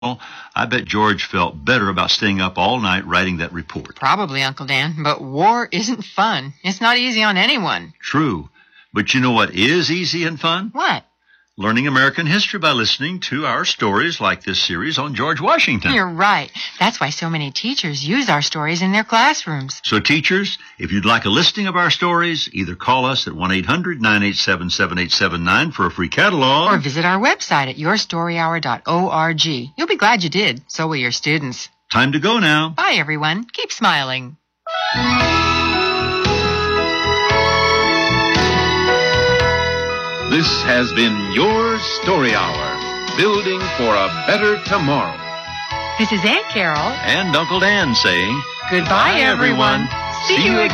Well, I bet George felt better about staying up all night writing that report. Probably, Uncle Dan, but war isn't fun. It's not easy on anyone. True. But you know what is easy and fun? What? Learning American history by listening to our stories like this series on George Washington. You're right. That's why so many teachers use our stories in their classrooms. So teachers, if you'd like a listing of our stories, either call us at 1-800-987-7879 for a free catalog. Or visit our website at yourstoryhour.org. You'll be glad you did. So will your students. Time to go now. Bye, everyone. Keep smiling. This has been Your Story Hour, building for a better tomorrow. This is Aunt Carol. And Uncle Dan saying, Goodbye, everyone. See you again.